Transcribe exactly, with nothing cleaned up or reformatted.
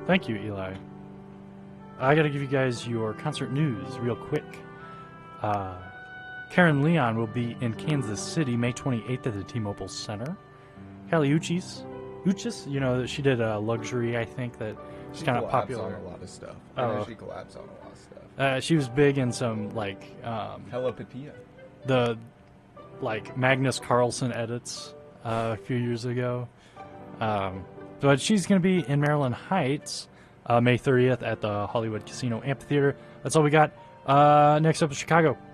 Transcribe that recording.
Thank you, Eli. I gotta give you guys your concert news real quick. Uh, Karen Leon will be in Kansas City May twenty-eighth at the T-Mobile Center. Kali Uchis, Uchis, you know, she did a luxury, I think, that she's kind of popular. On a lot of stuff. Oh. She collabs on a lot of stuff. Uh, she was big in some, like, um, Hello Patia. The, like, Magnus Carlsen edits uh, a few years ago. Um, but she's going to be in Maryland Heights uh, May thirtieth at the Hollywood Casino Amphitheater. That's all we got. Uh, next up is Chicago.